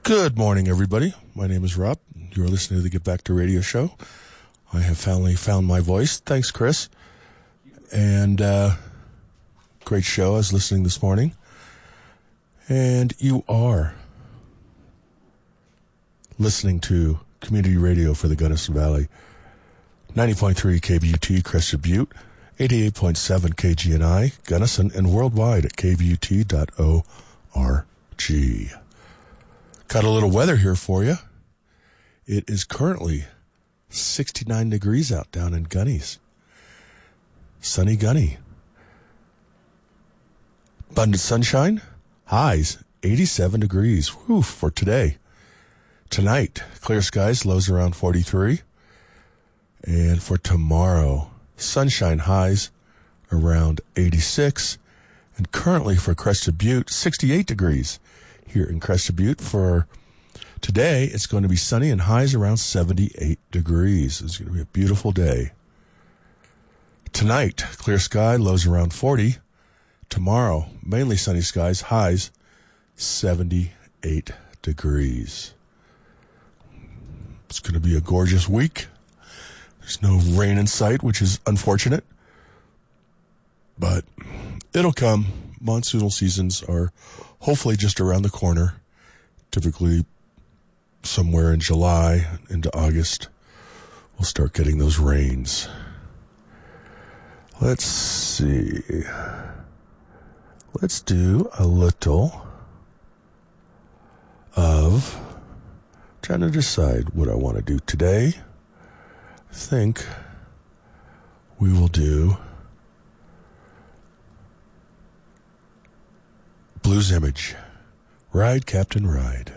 Good morning, everybody. My name is Rob. You're listening to the Get Back to Radio show. I have finally found my voice. Thanks, Chris. And great show. I was listening this morning. And you are listening to Community Radio for the Gunnison Valley. 90.3 KVUT, Crested Butte. 88.7 KGNI, Gunnison, and worldwide at kvut.org. Got a little weather here for you. It is currently 69 degrees out down in Gunnies. Sunny Gunny. Abundant sunshine. Highs 87 degrees. Whew, for today. Tonight, clear skies, lows around 43. And for tomorrow, sunshine, highs around 86. And currently for Crested Butte, 68 degrees. Here in Crested Butte for today, it's going to be sunny and highs around 78 degrees. It's going to be a beautiful day. Tonight, clear sky, lows around 40. Tomorrow, mainly sunny skies, highs 78 degrees. It's going to be a gorgeous week. There's no rain in sight, which is unfortunate. But it'll come. Monsoonal seasons are hopefully just around the corner. Typically somewhere in July into August, we'll start getting those rains. Let's see. Let's do a little of trying to decide what I want to do today. I think we will do Blues Image. Ride, Captain, Ride.